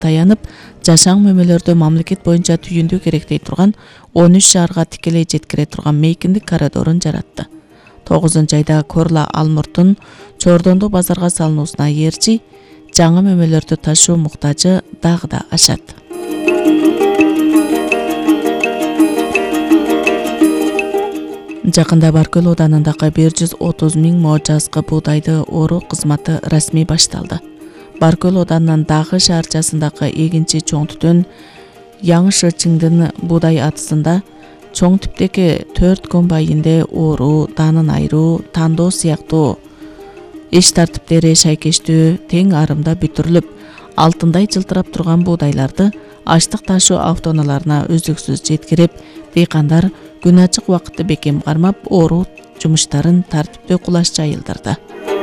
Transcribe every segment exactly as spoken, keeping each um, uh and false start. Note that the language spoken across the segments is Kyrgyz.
таянып, жашаң мөмөлөрдө мамлекет боюнча түйүндүү керектей турган он үч шаарга тикелей жеткире турган мейкиндик коридорун жаратты. тогузунчу айда Корла Алмуртун Чордондо базарга салынуусуна ээрчи, жаңы мөмөлөрдү ташуу муктажы дагы да ашат. Жакында Баркөл ауданындагы бир жүз отуз миң мо жазгы буудайды оруу кызматы расмий башталды. Баркөл ауданынын Дагы шаарчасындагы эгинчи чоң түтүн Яңы Шырчыңдын буудай атысында чоң типтеги төрт комбайнде оруу, данын айруу, тандоо сыяктуу иш тартиптери шайкештүү тең арымда бүтүрүлүп, алтындай жылтырап турган буудайларды аштык ташуу автоунааларына үздүксүз жеткирип, дыйкандар күн ачык убакытты бекем кармап, оруу жумуштарын тартиптүү кулаш жайылдырды.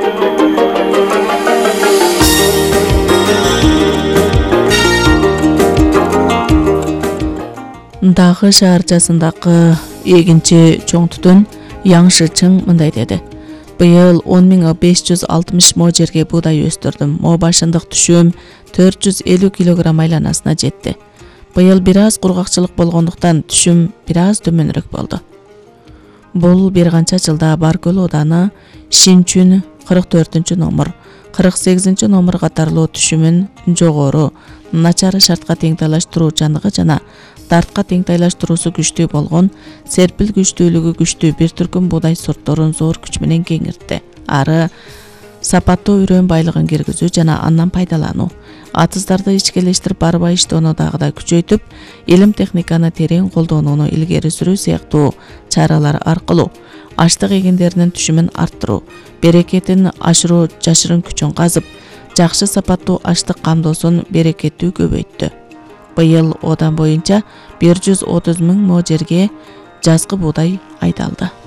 Дагы шаарчасындагы эгинчи чоң түтүн Яңы Шырчың мындай деди: Быйыл он миң беш жүз алтымыш мо жерге буудай өстүрдүм. Мо башындык түшүм төрт жүз элүү килограмм айланасына жетти. Быйыл бир аз кургакчылык болгондуктан түшүм бир аз төмөнүрөөк болду. Бул бир канча жылда Баркөл ауданы Шинчүн кырк төртүнчү номер, кырк сегизинчи номер катарлуу түшүмүн жогору, начар шартка теңтайлаштыруучанлыгы жана дартка теңтайлаштыруусу күчтүү болгон, серпил күчтүүлүгү күчтүү бир түркүм буудай сортторун зор күч менен кеңиртти. Ары сапаттуу үрөөн байлыгын киргизүү жана андан пайдалануу, атыздарды ичкелештирип барбай иштоону дагы да күчөйтүп, илим техниканы терең колдонууну илгери сүрүү сыяктуу чаралар аркылуу аштык эгиндеринин түшүмүн арттыруу, берекетин ашыруу жашырын күчүн казып, жакшы сапаттуу аштык камдоосун берекеттүү көбөйттү. Быйыл одан боюнча бир жүз отуз миң мо жерге жазгы буудай айдалды.